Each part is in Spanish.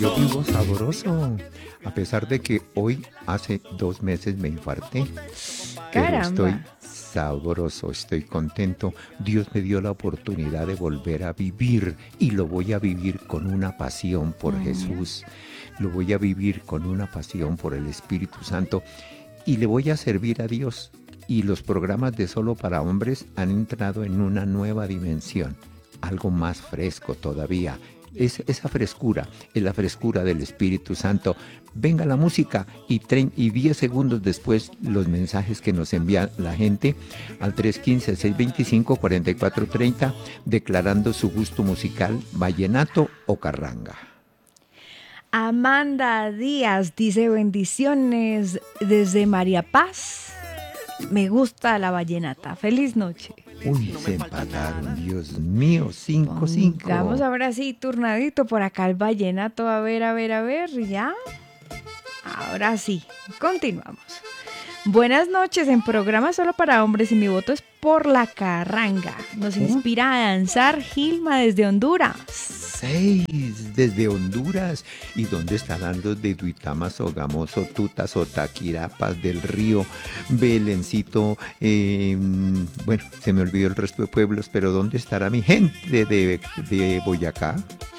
Yo vivo sabroso, a pesar de que hoy hace 2 meses me infarté, pero estoy Caramba. sabroso, estoy contento. Dios me dio la oportunidad de volver a vivir y lo voy a vivir con una pasión por Mm. Jesús, lo voy a vivir con una pasión por el Espíritu Santo y le voy a servir a Dios. Y los programas de Solo para Hombres han entrado en una nueva dimensión, algo más fresco todavía. Es esa frescura, es la frescura del Espíritu Santo. Venga la música y 10 segundos después los mensajes que nos envía la gente al 315-625-4430 declarando su gusto musical, vallenato o carranga. Amanda Díaz dice bendiciones desde María Paz. Me gusta la vallenata. Feliz noche. Uy, se empataron, Dios mío, 5-5. Pongamos ahora sí turnadito por acá el vallenato. A ver, a ver, a ver. Ya. Ahora sí. Continuamos. Buenas noches en programa Solo para Hombres y mi voto es por la carranga. Nos inspira a danzar Gilma desde Honduras. 6 desde Honduras. ¿Y dónde estarán los de Duitama, Sogamoso, Tuta, Sotaquira, Paz del Río, Belencito? Bueno, se me olvidó el resto de pueblos, pero ¿dónde estará mi gente de Boyacá?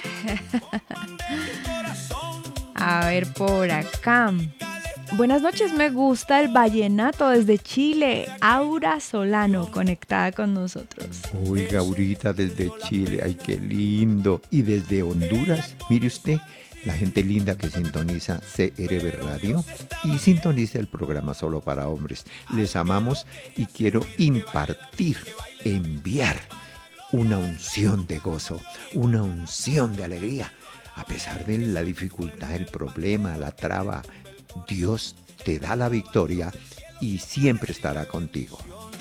A ver por acá. Buenas noches, me gusta el vallenato desde Chile. Aura Solano conectada con nosotros. Uy, Gaurita desde Chile, ay, qué lindo. Y desde Honduras, mire usted, la gente linda que sintoniza CRB Radio y sintoniza el programa Solo para Hombres. Les amamos y quiero impartir, enviar una unción de gozo, una unción de alegría. A pesar de la dificultad, el problema, la traba, Dios te da la victoria y siempre estará contigo.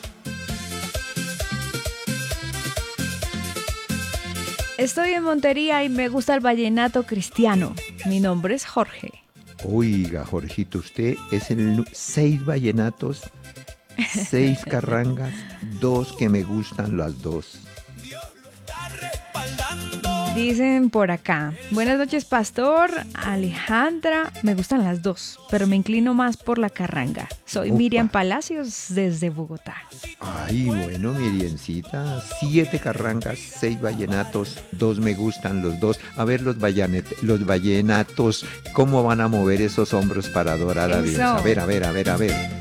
Estoy en Montería y me gusta el vallenato cristiano. Mi nombre es Jorge. Oiga, Jorgito, usted es el 6 vallenatos, 6 carrangas, 2 que me gustan las 2. Dicen por acá. Buenas noches, pastor. Alejandra. Me gustan las dos, pero me inclino más por la carranga. Soy Opa. Miriam Palacios desde Bogotá. Ay, bueno, Miriencita, 7 carrangas, 6 vallenatos, 2 me gustan los 2. A ver los vallenatos, ¿cómo van a mover esos hombros para adorar a Dios? Eso. A ver, a ver, a ver, a ver.